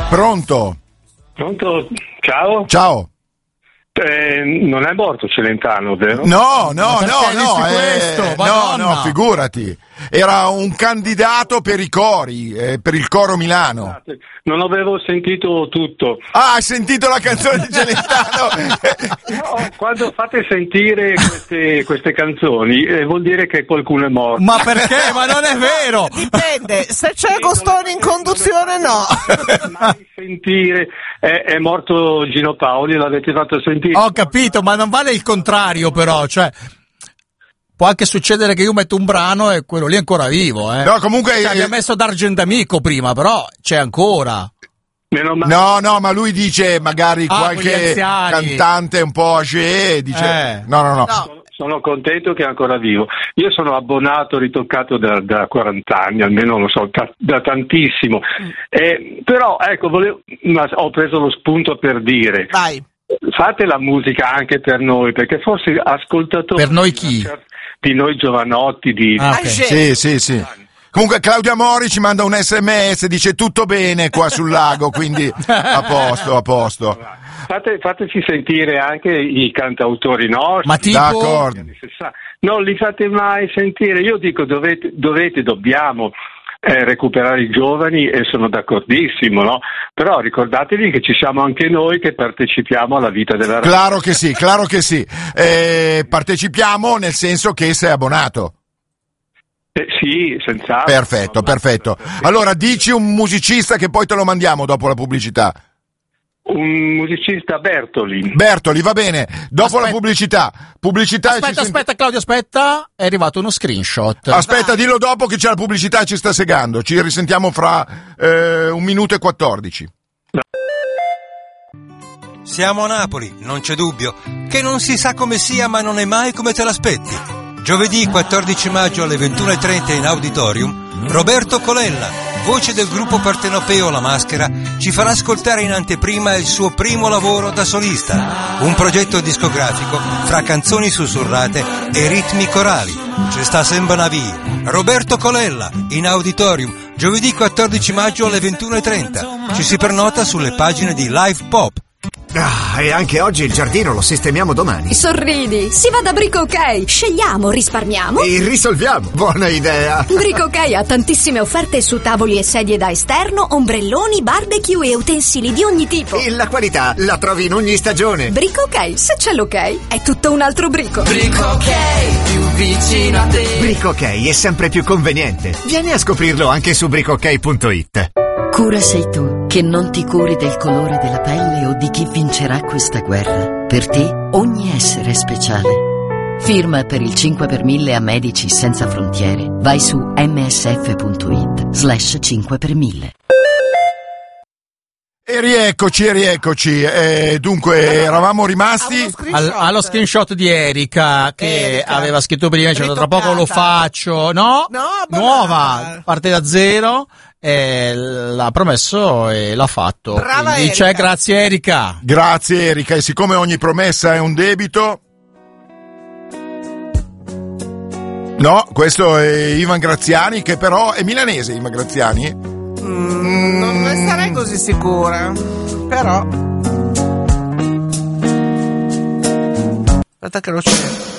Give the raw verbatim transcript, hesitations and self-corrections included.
Pronto? Pronto? Ciao? Ciao. Eh, non è morto Celentano, vero? No, no, no, no, questo, eh, no, no, figurati. Era un candidato per i cori, eh, per il coro Milano. Non avevo sentito tutto. Ah, hai sentito la canzone di Celentano? No, quando fate sentire queste, queste canzoni eh, vuol dire che qualcuno è morto. Ma perché? Ma non è vero! Dipende, se c'è Costone in conduzione no. Mai sentire è, è morto Gino Paoli, l'avete fatto sentire? Ho capito, ma non vale il contrario però, cioè può anche succedere che io metto un brano e quello lì è ancora vivo, eh. No, comunque cioè, eh, abbiamo messo D'Argentamico prima, però c'è ancora. No, no, ma lui dice magari Ah, qualche cantante un po' âgé, dice Eh. no, no, no. Sono, sono contento che è ancora vivo. Io sono abbonato, ritoccato da, da quaranta anni, almeno lo so, ta- da tantissimo. Eh, però, ecco, volevo, ma ho preso lo spunto per dire. Vai. Fate la musica anche per noi, perché forse ascoltatori... Per noi chi? Di noi giovanotti, di... Ah, ok. Sì, sì, sì. Comunque Claudia Mori ci manda un sms, dice tutto bene qua sul lago, quindi a posto, a posto. Fate, fateci sentire anche i cantautori nostri. Ma tipo... D'accordo. Non li fate mai sentire. Io dico dovete, dovete dobbiamo eh, recuperare i giovani e sono d'accordissimo, no? Però ricordatevi che ci siamo anche noi che partecipiamo alla vita della radio. Claro che sì, claro che sì. Eh, partecipiamo nel senso che sei abbonato. Eh, sì, senz'altro. Perfetto, perfetto. Allora dici un musicista che poi te lo mandiamo dopo la pubblicità. Un musicista, Bertoli. Bertoli, va bene. Dopo Aspetta. la pubblicità. Pubblicità e Aspetta, ci senti- aspetta Claudio, aspetta, è arrivato uno screenshot. Aspetta, dillo dopo che c'è la pubblicità e ci sta segando. Ci risentiamo fra eh, un minuto e quattordici. Siamo a Napoli, non c'è dubbio, che non si sa come sia ma non è mai come te l'aspetti. Giovedì quattordici maggio alle ventuno e trenta in Auditorium, Roberto Colella, voce del gruppo partenopeo La Maschera, ci farà ascoltare in anteprima il suo primo lavoro da solista, un progetto discografico fra canzoni sussurrate e ritmi corali. Ci sta Sembanavi. Roberto Colella in Auditorium, giovedì quattordici maggio alle ventuno e trenta. Ci si prenota sulle pagine di Live Pop. Ah, e anche oggi il giardino lo sistemiamo domani. Sorridi, si va da Brico Ok. Scegliamo, risparmiamo E risolviamo. Buona idea. Brico Ok ha tantissime offerte su tavoli e sedie da esterno, ombrelloni, barbecue e utensili di ogni tipo. E la qualità la trovi in ogni stagione. Brico Ok, se c'è l'ok, è tutto un altro brico. Brico Ok, più vicino a te. Brico Ok è sempre più conveniente. Vieni a scoprirlo anche su brico ok punto it. Cura sei tu, che non ti curi del colore della pelle o di chi vincerà questa guerra. Per te ogni essere è speciale. Firma per il cinque per mille a Medici Senza Frontiere. Vai su msf.it slash cinque per mille. E rieccoci, e rieccoci. Eh, dunque, eravamo rimasti Al, allo screenshot di Erika che Erika. aveva scritto prima, cioè, tra poco lo Ritoccata. faccio, no? No, ma Nuova, no. parte da zero, eh, l'ha promesso e l'ha fatto. Brava Quindi Erika. c'è, grazie Erika. Grazie Erika, e siccome ogni promessa è un debito... No, questo è Ivan Graziani, che però è milanese. Ivan Graziani? Mm, non ne sarei così sicura. Però. Aspetta che lo cerco.